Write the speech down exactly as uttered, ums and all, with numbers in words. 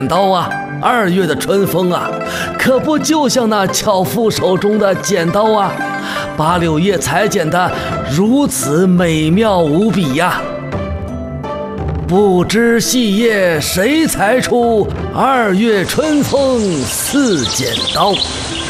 刀啊，二月的春风啊，可不就像那樵夫手中的剪刀啊，把柳叶裁剪得如此美妙无比呀！不知细叶谁裁出，二月春风似剪刀。